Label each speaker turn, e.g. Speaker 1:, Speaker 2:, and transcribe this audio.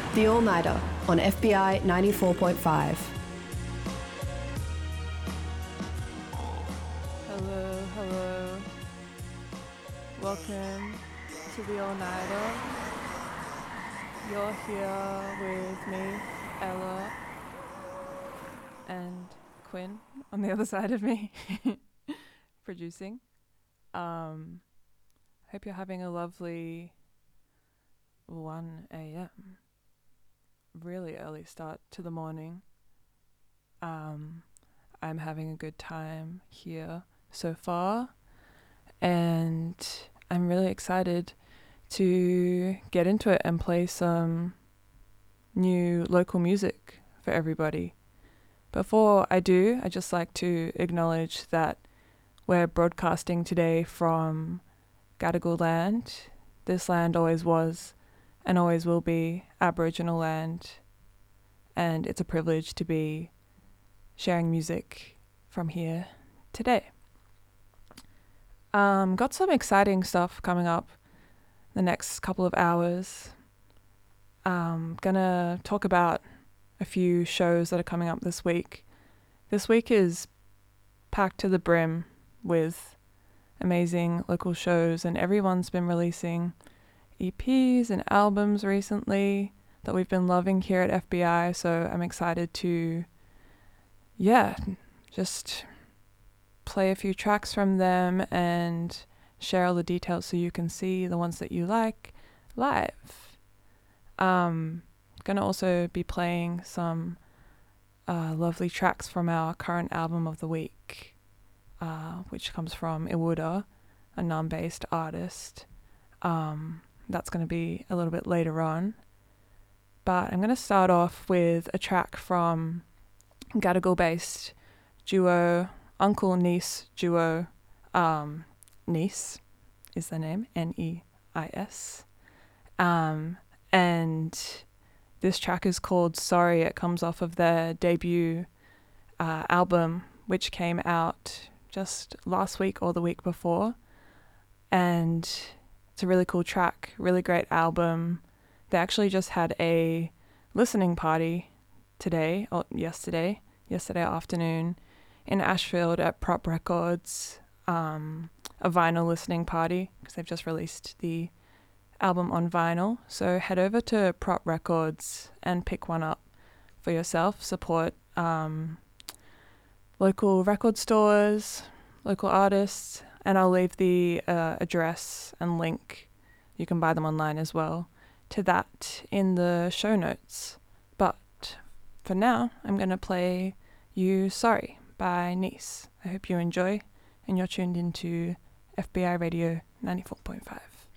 Speaker 1: The All Nighter on FBI 94.5.
Speaker 2: Hello. Welcome to the All Nighter. You're here with me, Ella, and Quinn on the other side of me, producing. Hope you're having a lovely 1 a.m. really early start to the morning. I'm having a good time here so far, and I'm really excited to get into it and play some new local music for everybody. Before I do, I'd just like to acknowledge that we're broadcasting today from Gadigal land. This land always was and always will be Aboriginal land, and it's a privilege to be sharing music from here today. Got some exciting stuff coming up the next couple of hours. Gonna talk about a few shows that are coming up this week. This week is packed to the brim with amazing local shows, and everyone's been releasing EPs and albums recently that we've been loving here at FBI, so I'm excited to just play a few tracks from them and share all the details so you can see the ones that you like live. Gonna also be playing some lovely tracks from our current album of the week, which comes from Iwuda, a non-based artist. That's going to be a little bit later on. But I'm going to start off with a track from Gadigal-based duo, Uncle Niece duo. Niece is the name, Neis. And this track is called Sorry. It comes off of their debut album, which came out just last week or the week before. And it's a really cool track, really great album. They actually just had a listening party yesterday afternoon in Ashfield at Prop Records, a vinyl listening party, because they've just released the album on vinyl. So head over to Prop Records and pick one up for yourself. Support local record stores, local artists, and I'll leave the address and link. You can buy them online as well to that in the show notes. But for now, I'm going to play you Sorry by Niece. I hope you enjoy, and you're tuned into FBI Radio 94.5.